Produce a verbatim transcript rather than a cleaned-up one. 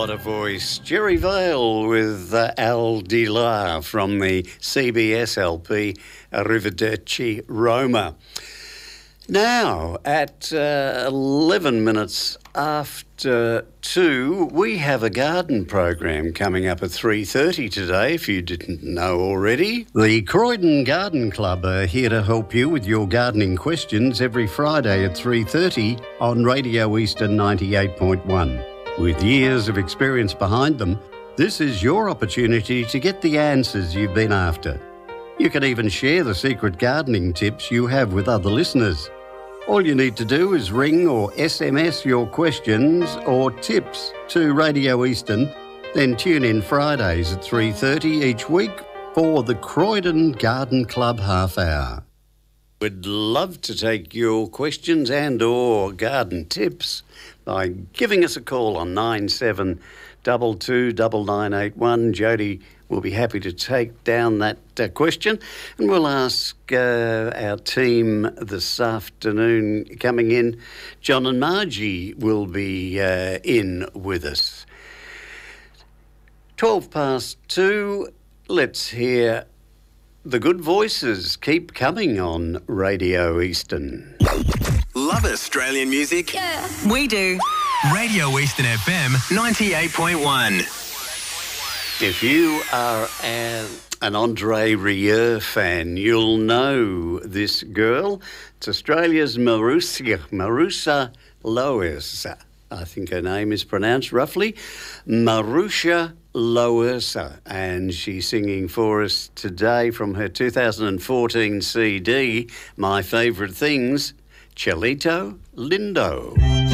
what a voice. Jerry Vale with uh, Al Di La from the C B S L P Arrivederci Roma. Now, at uh, eleven minutes after two, we have a garden program coming up at three thirty today, if you didn't know already. The Croydon Garden Club are here to help you with your gardening questions every Friday at three thirty on Radio Eastern ninety-eight point one. With years of experience behind them, this is your opportunity to get the answers you've been after. You can even share the secret gardening tips you have with other listeners. All you need to do is ring or S M S your questions or tips to Radio Eastern, then tune in Fridays at three thirty each week for the Croydon Garden Club Half Hour. We'd love to take your questions and or garden tips by giving us a call on nine seven two two nine nine eight one. Jody will be happy to take down that uh, question, and we'll ask uh, our team this afternoon coming in. John and Margie will be uh, in with us. twelve past two, let's hear the good voices keep coming on Radio Eastern. Love Australian music? Yeah. We do. Radio Eastern F M ninety-eight point one. If you are an, an Andre Rieu fan, you'll know this girl. It's Australia's Marusia, Marusa Loersa. I think her name is pronounced roughly. Marusha Loersa. And she's singing for us today from her two thousand fourteen C D, My Favourite Things, Chelito Lindo.